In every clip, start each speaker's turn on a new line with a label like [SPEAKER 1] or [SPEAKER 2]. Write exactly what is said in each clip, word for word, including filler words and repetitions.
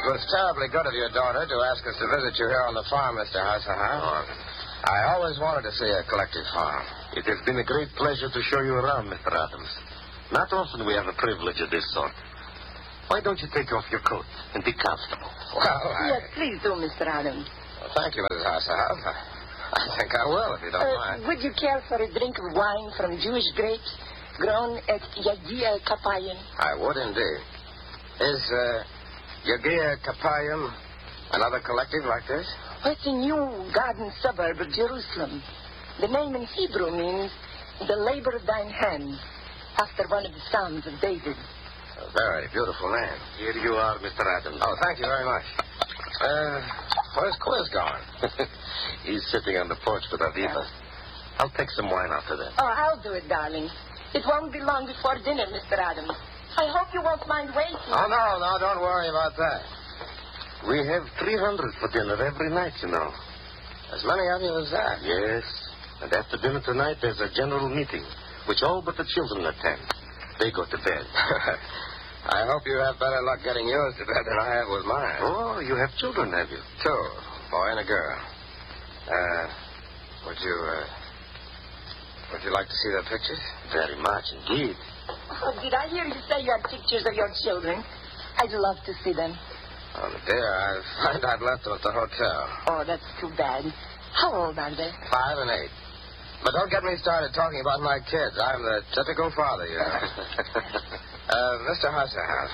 [SPEAKER 1] was terribly good of your daughter to ask us to visit you here on the farm, Mister Hasselhoff.
[SPEAKER 2] Oh.
[SPEAKER 1] I always wanted to see a collective farm.
[SPEAKER 2] It has been a great pleasure to show you around, Mister Adams. Not often we have a privilege of this sort. Why don't you take off your coat and be comfortable?
[SPEAKER 1] Well, I...
[SPEAKER 3] Yes, please do, Mister Adams.
[SPEAKER 1] Well, thank you, Missus Hasselhoff. I, I think I will, if you don't
[SPEAKER 3] Uh,
[SPEAKER 1] mind.
[SPEAKER 3] would you care for a drink of wine from Jewish grapes grown at Yagia Kapayim?
[SPEAKER 1] I would indeed. Is uh, Yagia Kapayim another collective like this?
[SPEAKER 3] It's a new garden suburb of Jerusalem. The name in Hebrew means the labor of thine hands, after one of the Psalms of David.
[SPEAKER 1] A very beautiful name.
[SPEAKER 2] Here you are, Mister Adams.
[SPEAKER 1] Oh, thank you very much. Uh, where's Quiz going?
[SPEAKER 2] He's sitting on the porch with Aviva. I'll take some wine after that.
[SPEAKER 3] Oh, I'll do it, darling. It won't be long before dinner, Mister Adams. I hope you won't mind waiting.
[SPEAKER 1] Oh, no, no, don't worry about that.
[SPEAKER 2] We have three hundred for dinner every night, you know.
[SPEAKER 1] As many of you as that?
[SPEAKER 2] Yes. And after dinner tonight, there's a general meeting, which all but the children attend. They go to bed.
[SPEAKER 1] I hope you have better luck getting yours to bed than I have with mine.
[SPEAKER 2] Oh, you have children, have you?
[SPEAKER 1] Two, a boy and a girl. Uh, would you, uh, would you like to see their pictures?
[SPEAKER 2] Very much indeed.
[SPEAKER 3] Oh, did I hear you say you had pictures of your children? I'd love to see them.
[SPEAKER 1] Oh, dear, I find I've left them at the hotel.
[SPEAKER 3] Oh, that's too bad. How old are they?
[SPEAKER 1] Five and eight. But don't get me started talking about my kids. I'm the typical father, you know. uh, Mister Hasselhoff,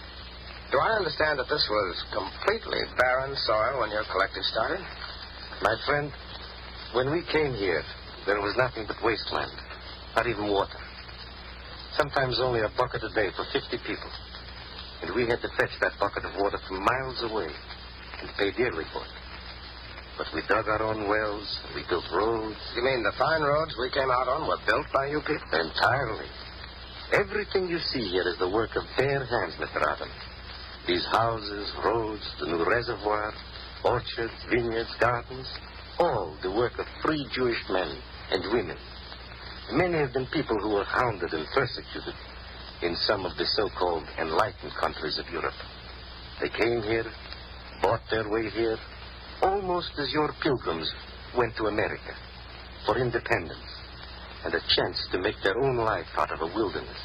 [SPEAKER 1] do I understand that this was completely barren soil when your collective started?
[SPEAKER 2] My friend, when we came here, there was nothing but wasteland, not even water. Sometimes only a bucket a day for fifty people. And we had to fetch that bucket of water from miles away and pay dearly for it. But we dug our own wells, and we built roads.
[SPEAKER 1] You mean the fine roads we came out on were built by you people?
[SPEAKER 2] Entirely. Everything you see here is the work of bare hands, Mister Adams. These houses, roads, the new reservoir, orchards, vineyards, gardens, all the work of free Jewish men and women. Many have been people who were hounded and persecuted in some of the so-called enlightened countries of Europe. They came here, bought their way here, almost as your pilgrims went to America for independence and a chance to make their own life out of a wilderness.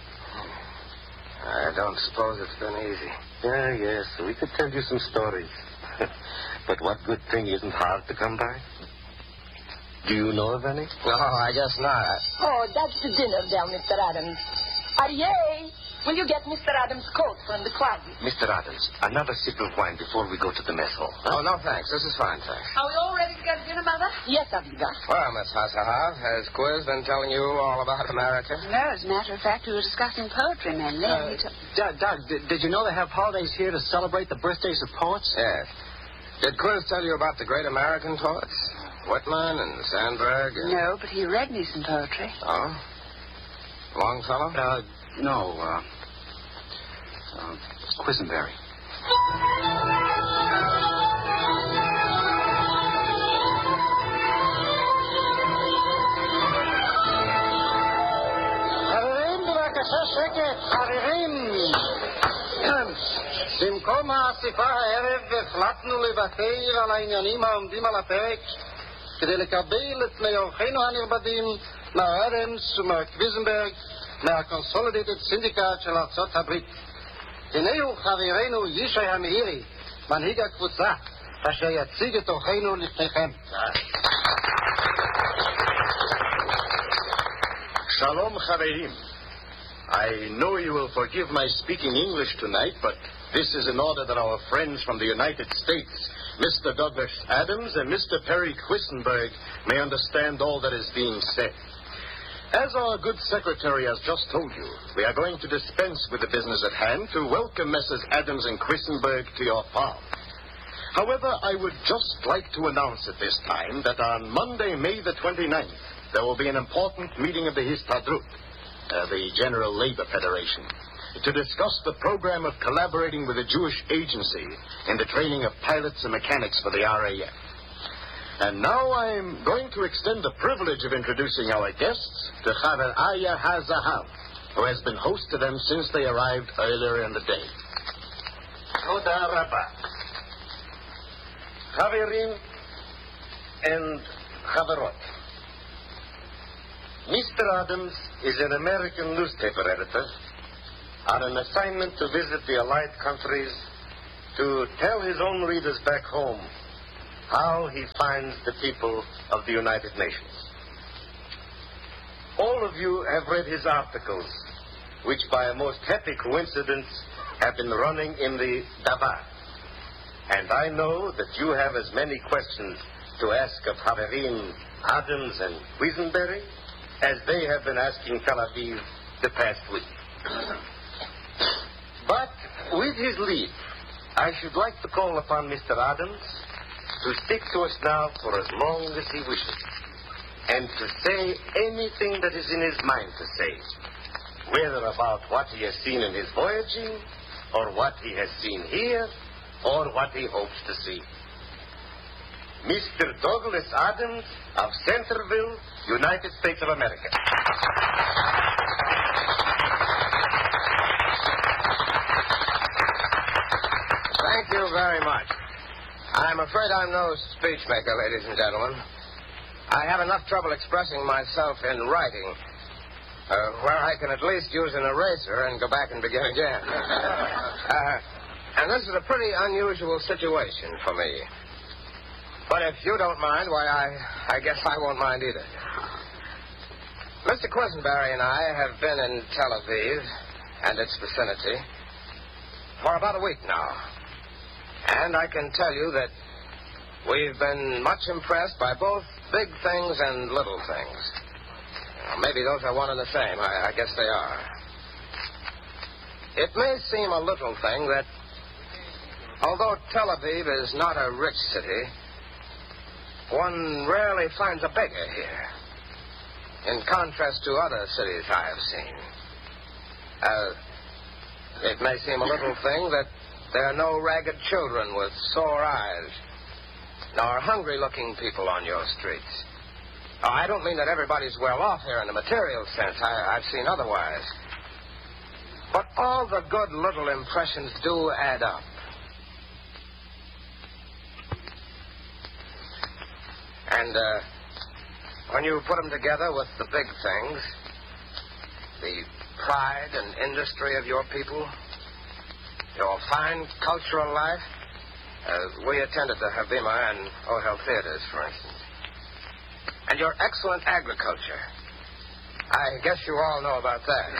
[SPEAKER 1] I don't suppose it's been easy.
[SPEAKER 2] Yeah, yes, we could tell you some stories. But what good thing isn't hard to come by? Do you know of any?
[SPEAKER 1] No, I guess not.
[SPEAKER 3] Oh, that's the dinner bell, Mister Adams. Aryeh, will you get Mister Adams' coat from the closet?
[SPEAKER 2] Mister Adams, another sip of wine before we go to the mess hall.
[SPEAKER 1] Oh, no, thanks. This is fine, thanks.
[SPEAKER 4] Are we all ready to go to dinner, Mother?
[SPEAKER 3] Yes, Aviva.
[SPEAKER 1] Well, Miss Hasselhoff, has Quiz been telling you all about America?
[SPEAKER 4] No, as a matter of fact, we were discussing poetry mainly.
[SPEAKER 5] Uh, Doug, Doug did, did you know they have holidays here to celebrate the birthdays of poets?
[SPEAKER 1] Yes. Did Quiz tell you about the great American poets? Whitman and Sandberg? And...
[SPEAKER 4] No, but he read me some poetry.
[SPEAKER 1] Oh? Longfellow?
[SPEAKER 5] Uh, no, uh, uh, Quisenberry.
[SPEAKER 6] חברים, בבקשה שקט, חברים. במקום האספה הערב החלטנו לוותר על העניינים העומדים על הפרק כדי לקבל את פני אורחינו הנרבדים, מר אדמס ומר קוויזנברג, מהקונסולידטד סינדיקט של ארצות הברית. הנה הוא חברנו ישי המאירי, מנהיג הקבוצה, אשר יציג את אורחינו לפניכם.
[SPEAKER 7] Shalom, Chaverim. I know you will forgive my speaking English tonight, but this is in order that our friends from the United States, Mister Douglas Adams and Mister Perry Quisenberg, may understand all that is being said. As our good secretary has just told you, we are going to dispense with the business at hand to welcome Messrs. Adams and Quisenberg to your farm. However, I would just like to announce at this time that on Monday, May the twenty-ninth, there will be an important meeting of the Histadrut, uh, the General Labor Federation, to discuss the program of collaborating with a Jewish agency in the training of pilots and mechanics for the R A F. And now I'm going to extend the privilege of introducing our guests to Chaver Aya HaZahav, who has been host to them since they arrived earlier in the day. Toda Rabba. Chaverim and Chaverot. Mister Adams is an American newspaper editor on an assignment to visit the Allied countries to tell his own readers back home how he finds the people of the United Nations. All of you have read his articles, which by a most happy coincidence have been running in the Davar. And I know that you have as many questions to ask of Haverim, Adams, and Quisenberry as they have been asking Tel Aviv the past week. But with his leave, I should like to call upon Mister Adams to speak to us now for as long as he wishes, and to say anything that is in his mind to say, whether about what he has seen in his voyaging, or what he has seen here, or what he hopes to see. Mister Douglas Adams of Centerville, United States of America.
[SPEAKER 1] Thank you very much. I'm afraid I'm no speechmaker, ladies and gentlemen. I have enough trouble expressing myself in writing, uh, where I can at least use an eraser and go back and begin again. uh, and this is a pretty unusual situation for me. But if you don't mind, why, I, I guess I won't mind either. Mister Quisenberry and I have been in Tel Aviv and its vicinity for about a week now. And I can tell you that we've been much impressed by both big things and little things. Well, maybe those are one and the same. I, I guess they are. It may seem a little thing that, although Tel Aviv is not a rich city, one rarely finds a beggar here, in contrast to other cities I have seen. Uh, it may seem a little thing that there are no ragged children with sore eyes, nor hungry-looking people on your streets. Oh, I don't mean that everybody's well off here in the material sense. I, I've seen otherwise. But all the good little impressions do add up. And uh, when you put them together with the big things, the pride and industry of your people, your fine cultural life, uh, we attended the Habima and Ohel theaters, for instance, and your excellent agriculture. I guess you all know about that.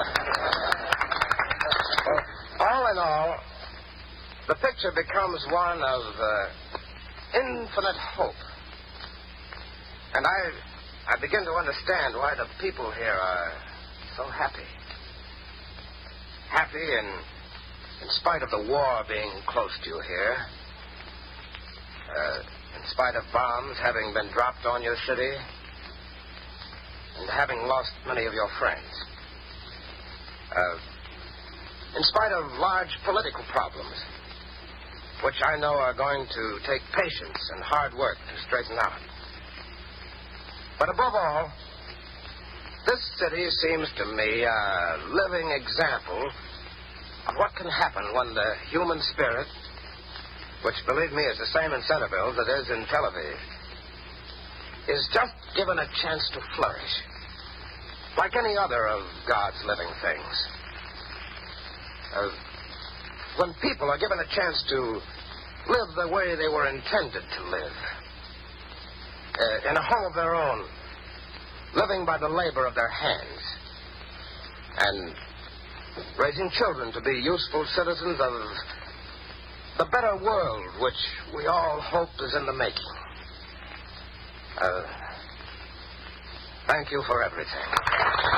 [SPEAKER 1] Well, all in all, the picture becomes one of uh, infinite hope. And I, I begin to understand why the people here are so happy. Happy in, in spite of the war being close to you here. Uh, in spite of bombs having been dropped on your city. And having lost many of your friends. Uh, in spite of large political problems, which I know are going to take patience and hard work to straighten out. But above all, this city seems to me a living example of what can happen when the human spirit, which, believe me, is the same in Centerville as it is in Tel Aviv, is just given a chance to flourish, like any other of God's living things. Uh, when people are given a chance to live the way they were intended to live, uh, in a home of their own, living by the labor of their hands, and raising children to be useful citizens of the better world which we all hope is in the making. Uh, thank you for everything.